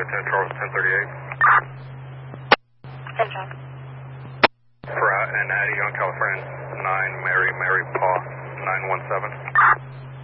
10 Charles 1038. Central. For and Addie on California 9 Mary Paw 917.